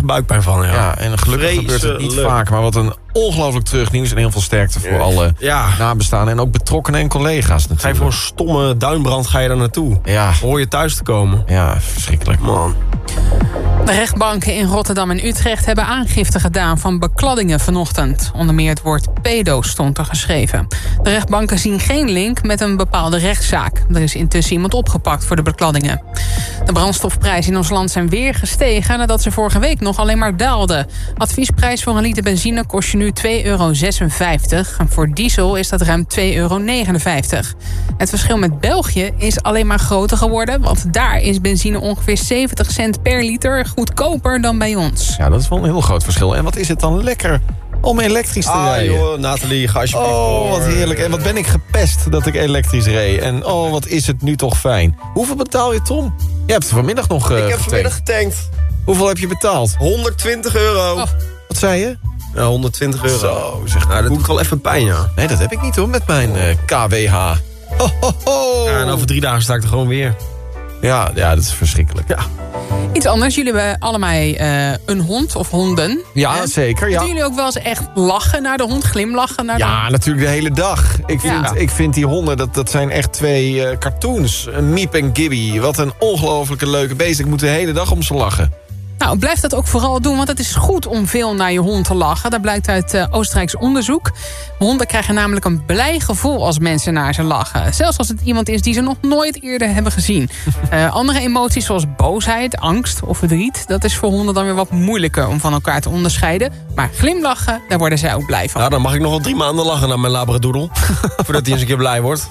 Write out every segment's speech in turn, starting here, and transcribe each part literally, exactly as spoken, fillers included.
echt buikpijn van, ja. Ja, en gelukkig gebeurt het niet vaak. Maar wat een ongelooflijk terugnieuws en heel veel sterkte voor alle ja. nabestaanden. En ook betrokkenen en collega's natuurlijk. Ga je voor een stomme duinbrand ga je daar naartoe. Ja. Hoor je thuis te komen. Ja, verschrikkelijk. Man. De rechtbanken in Rotterdam en Utrecht hebben aangifte gedaan van bekladdingen vanochtend. Onder meer het woord pedo stond er geschreven. De rechtbanken zien geen link met een bepaalde rechtszaak. Er is intussen iemand opgepakt voor de bekladdingen. De brandstofprijzen in ons land zijn weer gestegen nadat ze vorige week nog alleen maar daalden. Adviesprijs voor een liter benzine kost je nu twee euro zesenvijftig. En voor diesel is dat ruim twee euro negenenvijftig. Het verschil met België is alleen maar groter geworden, want daar is benzine ongeveer zeventig cent per liter goedkoper dan bij ons. Ja, dat is wel een heel groot verschil. En wat is het dan lekker om elektrisch te ah, rijden. Joh, Nathalie, ga alsjeblieft. Oh, wat heerlijk. En wat ben ik gepest dat ik elektrisch reed. En oh, wat is het nu toch fijn. Hoeveel betaal je, Tom? Je hebt vanmiddag nog uh, Ik heb getankt. vanmiddag getankt. Hoeveel heb je betaald? honderdtwintig euro. Oh. Wat zei je? Ja, honderdtwintig euro. Zo, zeg. Nou, dat doet wel even pijn, ja. Nee, dat heb ik niet hoor, met mijn uh, K W H. Ho, ho, ho. Ja, en over drie dagen sta ik er gewoon weer. Ja, ja, dat is verschrikkelijk. Ja, Iets anders, jullie hebben allemaal uh, een hond of honden. ja Hè? zeker. Ja. Doen jullie ook wel eens echt lachen naar de hond, glimlachen naar de Ja, hond? natuurlijk de hele dag. Ik vind, Ja. ik vind die honden, dat, dat zijn echt twee uh, cartoons. Uh, Miep en Gibby. Wat een ongelofelijke leuke beest. Ik moet de hele dag om ze lachen. Nou, blijf dat ook vooral doen, want het is goed om veel naar je hond te lachen. Dat blijkt uit uh, Oostenrijks onderzoek. Honden krijgen namelijk een blij gevoel als mensen naar ze lachen. Zelfs als het iemand is die ze nog nooit eerder hebben gezien. Uh, andere emoties zoals boosheid, angst of verdriet... dat is voor honden dan weer wat moeilijker om van elkaar te onderscheiden. Maar glimlachen, daar worden zij ook blij van. Nou, dan mag ik nog wel drie maanden lachen naar mijn labradoodle. Voordat hij eens een keer blij wordt.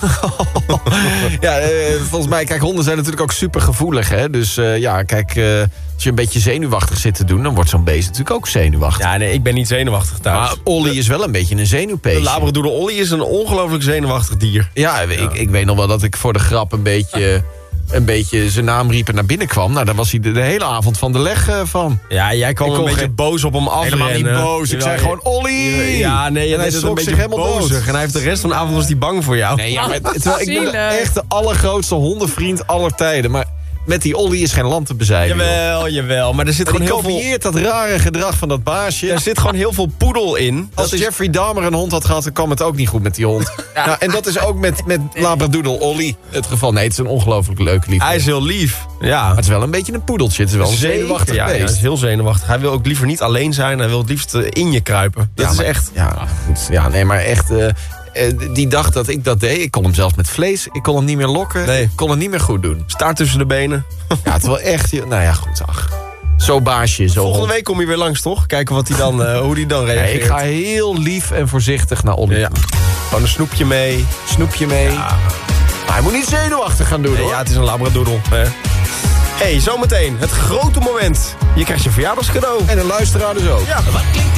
Ja, uh, volgens mij, kijk, honden zijn natuurlijk ook super gevoelig. Hè? Dus uh, ja, kijk, uh, als je een beetje zenuwachtig zit te doen... dan wordt zo'n beest natuurlijk ook zenuwachtig. Ja, nee, ik ben niet zenuwachtig thuis. Maar Olly is wel een beetje een De zenuwpeestje. labradoodle Olly is een ongelooflijk zenuwachtig dier. Ja, ik, ik weet nog wel dat ik voor de grap een beetje... een beetje zijn naam riep en naar binnen kwam. Nou, daar was hij de, de hele avond van de leg uh, van. Ja, jij kwam Ik een kon beetje geen- boos op hem afrennen. Helemaal niet boos. Ik zei gewoon, Olly! Ja, nee, En je hij deed het een schrok zich beetje helemaal dood. bozig. En hij heeft de rest van de avond was hij bang voor jou. Nee, ja, maar, terwijl ik ben Zielig. echt de allergrootste hondenvriend aller tijden. Maar met die Olly is geen land te bezijden. joh. Jawel, jawel. Maar er zit Maar gewoon die heel veel... kopieert dat rare gedrag van dat baasje. Er zit gewoon heel veel poedel in. Als Dat is- Jeffrey Dahmer een hond had gehad, dan kwam het ook niet goed met die hond. Nou, en dat is ook met, met Labradoodle Olly het geval. Nee, het is een ongelooflijk leuke lief. Hij is heel lief. Ja. Maar het is wel een beetje een poedeltje. Het is wel een Zeker, zenuwachtig ja, ja, beest. hij is heel zenuwachtig. Hij wil ook liever niet alleen zijn. Hij wil het liefst eh, in je kruipen. Dat Ja, is maar- echt... Ja, goed. Ja, nee, maar echt... eh, eh, die dag dat ik dat deed, ik kon hem zelfs met vlees... ik kon hem niet meer lokken, Nee. ik kon hem niet meer goed doen. Staart tussen de benen. Ja, het is wel echt... Nou ja, goed, ach. Zo baasje, zo Volgende hond. week kom je weer langs, toch? Kijken wat hij dan, eh, hoe hij dan Nee, reageert. ik ga heel lief en voorzichtig naar Olly. Ja. Gewoon een snoepje mee. Snoepje mee. Maar hij moet niet zenuwachtig gaan doen, Nee, hoor. ja, het is een labradoodle. Hè. Hey, zometeen. Het grote moment. Je krijgt je verjaardagscadeau. En een luisteraar dus ook. Ja.